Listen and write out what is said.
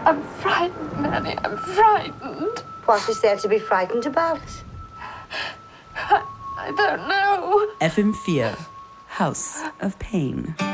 I'm frightened, Nanny. I'm frightened. What is there to be frightened about? I don't know. FM4, House of Pain.